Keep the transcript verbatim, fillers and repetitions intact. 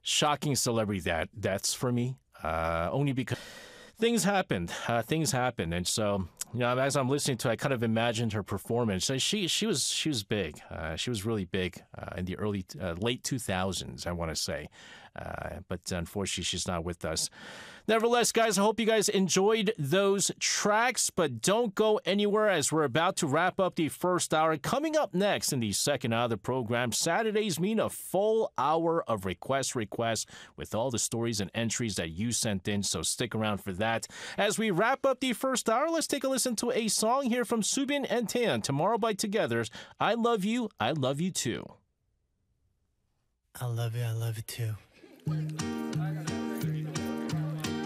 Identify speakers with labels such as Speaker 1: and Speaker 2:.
Speaker 1: shocking celebrity that deaths for me. Uh, only because things happened. Uh, things happened, and so you know, as I'm listening to, it, I kind of imagined her performance. So she she was she was big. Uh, she was really big uh, in the early uh, late two thousands, I want to say. Uh, but unfortunately, she's not with us. Nevertheless, guys, I hope you guys enjoyed those tracks, but don't go anywhere as we're about to wrap up the first hour. Coming up next in the second hour of the program, Saturdays mean a full hour of request requests with all the stories and entries that you sent in, so stick around for that. As we wrap up the first hour, let's take a listen to a song here from Subin and Taeyeon, Tomorrow by Togethers, I Love You, I Love You Too.
Speaker 2: I love you, I love you too.